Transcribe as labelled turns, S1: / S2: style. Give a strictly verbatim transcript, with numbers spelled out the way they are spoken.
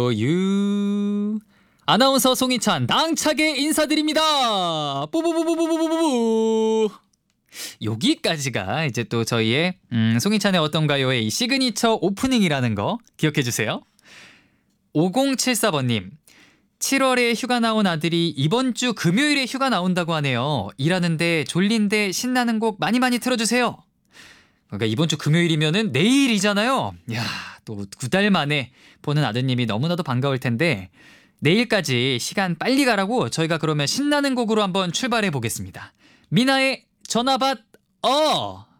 S1: 유 아나운서 송희찬 당차게 인사드립니다. 뿌뿌뿌뿌뿌뿌뿌. 여기까지가 이제 또 저희의 음, 송희찬의 어떤가요의 이 시그니처 오프닝이라는 거 기억해 주세요. 오공칠사 번님, 칠월에 휴가 나온 아들이 이번 주 금요일에 휴가 나온다고 하네요. 일하는데 졸린데 신나는 곡 많이 많이 틀어주세요. 그러니까 이번 주 금요일이면은 내일이잖아요. 야, 또 두 달 만에 보는 아드님이 너무나도 반가울 텐데 내일까지 시간 빨리 가라고 저희가 그러면 신나는 곡으로 한번 출발해 보겠습니다. 미나의 전화 받 어.